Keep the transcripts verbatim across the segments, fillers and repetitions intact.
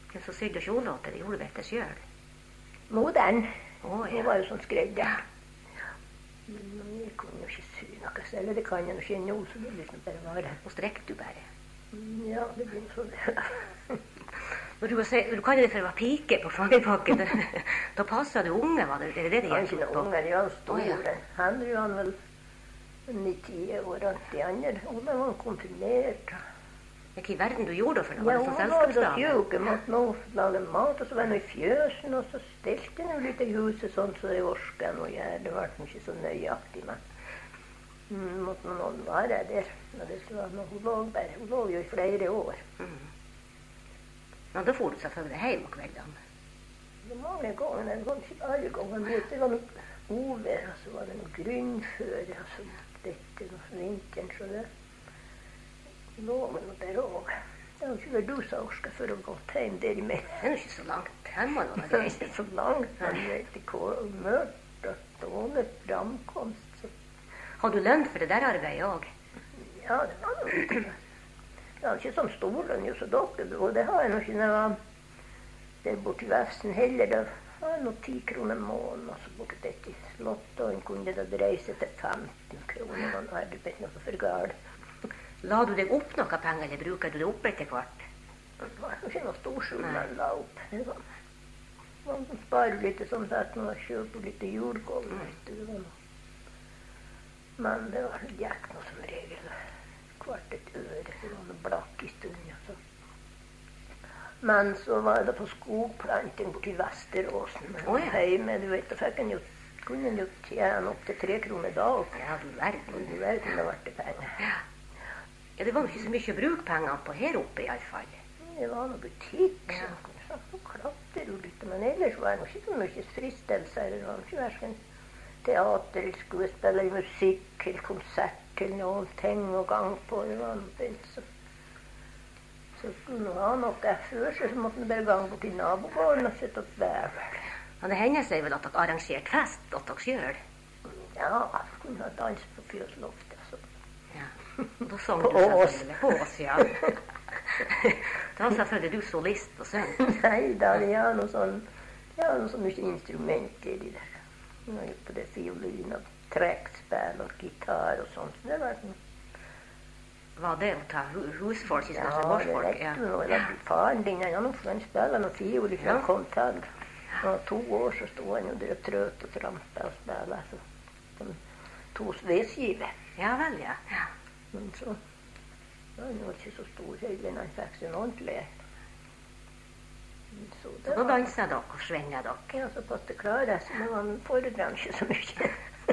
Hvem som sydde kjolåter, det gjorde dette selv? Modern. Å, ja. Hun var jo sånn skredder. Men jeg kunne jo ikke sy noe selv. Det kan jeg jo ikke nå, så det er liksom bare var det. Og strekte du bare? Ja, det blir sånn. Når du, se, du kaller det for å være pike på fangepakken, da, da passet du unge, var det, er det det det Han er gikk ikke på? noen unger, han store. Å, ja. Han er jo han vel ni-ti år, de andre. Og da var han konfirmert. Hva i verden du gjorde for noe? Ja, Var det hun sånn var så selskapsdag? sjuk, måtte nå lage mat, og så var hun i fjøsen, og så stelte hun litt i huset sånn, så jeg orket noe gjøre. Det var ikke så nøyaktig, men mm, måtte noen være der. Og det var noe, hun lå bare, hun lå jo i flere år. Mm. Ja, da får du selvfølgelig hjem om kveldene. Det var mange ganger, det var ikke alle ganger, det var noe ovær, og så var det noe grunnføre, og så dette, og vinteren, så det lå med noe der også. Det var ikke vel du som orket for å gå hjem der i meg. Det er jo ikke så langt. Her må det Det være er ikke greit. så langt, men det er ikke mørkt og dårlig framkomst. Så. Har du lønn for det der arbeidet også? Ja, det var noe litt. Det var ikke sånn stor lønn, jo så dere, og det har jeg nok ikke når jeg var der borte i Vefsen heller. Det var noe ti kroner måneden, og så borte dette i slottet, og en kunne da reise til femten kroner, og nå er det bare noe for galt. La du deg opp noe penger, eller bruker du det opp etter hvert? Det var ikke noe stor sum man la opp. Det var, man sparer litt sånn at man kjøper litt jordgolv. Det var noe. Men det var gikk noe som regel kvart et øre. Det var noe blakk i stunden. Så. Men så var det på skogplanting borte i Vesteråsen. Men oh, ja. Hjemme, du vet, da fikk en jo, kunne en jo tjene opp til tre kroner dag. Ja, du verden. Du vet, det ble penger. Ja. Ja, det var jo ikke så mye å bruke pengene på her oppe i alle fall. Det var noe butikk, Ja. så så klapper jo litt, men ellers var det ikke så mye fristelser. Det var ikke hverken teater, skuespill, eller musikk, eller konsert, eller noen ting å gang på. Det var noe fint, så. Så skulle man ha noe før, så måtte man bare gang bort i nabogården og sitte og være. Ja, det hender seg vel at dere arrangerte fest åt dere selv? Ja, så kunne ha dans på fjøsloftet, så. Ja, da sang På du Ås. selvfølgelig. På Ås, ja. Da var selvfølgelig du solist og sang. Nei, da det er noe sånn, ja, noe så mye instrumenter i der. Nå er jeg på det fiolin og trekkspill og gitar og sånt. Det var sånn. Var det å ta hu- husfolk i stedet Ja, for det gårdsfolk? vet du nå. Det var faren din, han han spiller noe fiolin fra Ja. han kom til. Og to år så stod han jo der og trøt og trampet og spillet. Så de to vedskiver. Ja vel, ja. ja. Men så var han jo ikke så stor heller når han fikk sin ordentlig. Så Så det da var, danset dere og svinget dere. ja, så pass det klare, så det var en foredrar ikke så mye.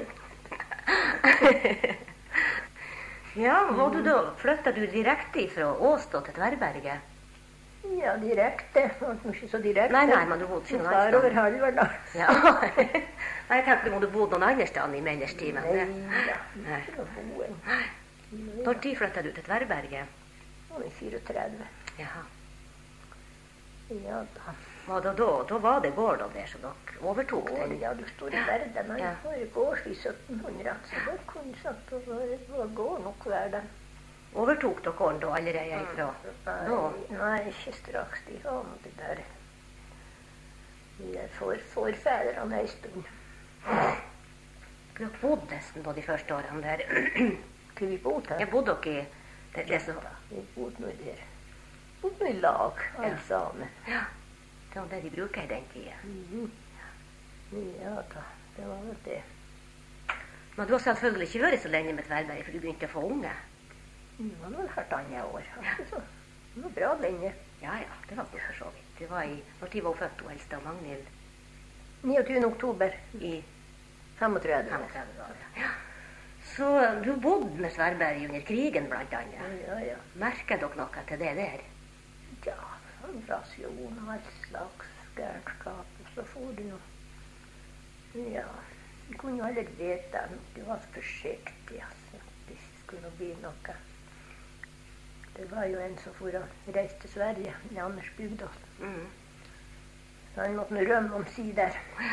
Ja, var du da, flyttet du direkte fra Ås da til Tverrberget? Ja, direkte. Det var ikke så direkte. Nei, nei, men du bodde ikke Det noe var annet over sted. Halvardal. Ja. Nei, jeg tenkte du måtte bo noen andre steder i mellerstimen. Nei det- da, Nei. ikke noe boen. Når tid flyttet du til Tverrberget? Han var fireogtredve. Jaha. Ja da. Var det da, da var det gård da der, så dere overtok Og, den? ja, du står i verden. Han Ja. var i gård i sytten hundre, så det kunne sagt at det var gård nok hver dag. Overtok dere gården da allerede ifra? Nei, Da? nei, ikke straks. De har nå det der. De er for, forfedrene en stund. Dere bodde nesten på de første årene der. Hvor vi bodde her? Jeg bodde dere i det, det som, Vi bodde nå der. Bodde nå i lag, alle Ja. sammen. ja, det var det de bruker i den tiden. Mhm. Ja da, det var vel det. Men du har selvfølgelig ikke vært så lenge med Tverrberget, for du begynte å få unge. Det var vel halvannet år. Altså, det var bra lenge. Ja, ja, det var det for så vidt. Det var i, når de var født, hun eldste av Magnhild, niogtyvende oktober i femogtredve. femogtredve år. Ja. Så du bodde med Tverrberget under krigen, blant annet. Ja, ja. Merker dere noe til det der? Ja, sånn rasjon og all slags gærenskap. Og så får du noe. Ja, du kunne jo aldri vite at du var forsiktig, altså. Det skulle bli noe. Det var jo en som for å reise til Sverige, i Anders Bygdal. Mm. Så han måtte nå rømme om sider.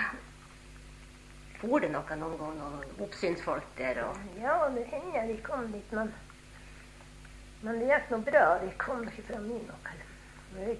For det noe noen gang, noen oppsynsfolk der og... Ja, det hender de kom dit, men, men det gikk noe bra. De kom ikke fra min noe. Jeg vet